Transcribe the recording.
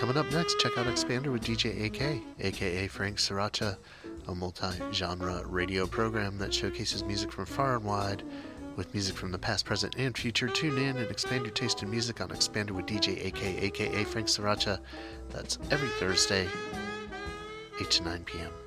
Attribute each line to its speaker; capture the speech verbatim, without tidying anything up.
Speaker 1: Coming up next, check out Expander with D J A K, aka Frank Sriracha, a multi-genre radio program that showcases music from far and wide, with music from the past, present, and future. Tune in and expand your taste in music on Expander with D J A K, aka Frank Sriracha. That's every Thursday, eight to nine p.m.